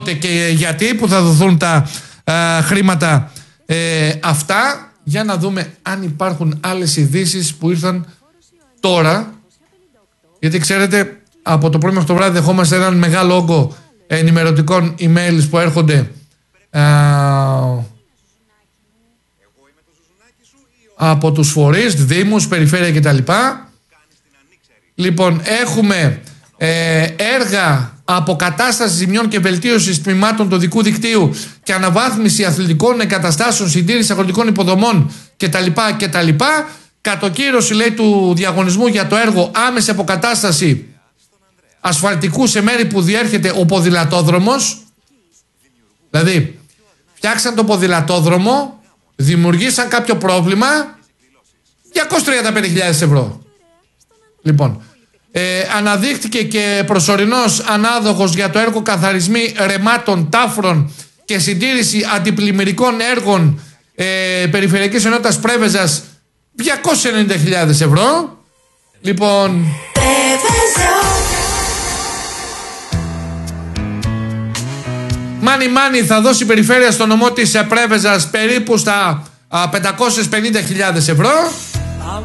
και γιατί που θα δοθούν τα χρήματα αυτά. Για να δούμε αν υπάρχουν άλλες ειδήσεις που ήρθαν τώρα. Γιατί ξέρετε, από το πρωί μέχρι το βράδυ δεχόμαστε έναν μεγάλο όγκο ενημερωτικών emails που έρχονται από τους φορείς, δήμους, περιφέρεια κτλ. Λοιπόν, έχουμε έργα αποκατάσταση ζημιών και βελτίωση τμήματων του οδικού δικτύου και αναβάθμιση αθλητικών εγκαταστάσεων, συντήρηση αγροτικών υποδομών κτλ. Κατοκύρωση, λέει, του διαγωνισμού για το έργο άμεση αποκατάσταση ασφαλτικού σε μέρη που διέρχεται ο ποδηλατόδρομος. Δηλαδή, φτιάξαν το ποδηλατόδρομο, δημιουργήσαν κάποιο πρόβλημα, 235.000 ευρώ. Λοιπόν, αναδείχθηκε και προσωρινός ανάδοχος για το έργο καθαρισμοί ρεμάτων, τάφρων και συντήρηση αντιπλημμυρικών έργων Περιφερειακής Ενότητας Πρέβεζας, 290.000 ευρώ. Λοιπόν, μάνι θα δώσει η περιφέρεια στο νομό της Πρέβεζας περίπου στα 550.000 ευρώ.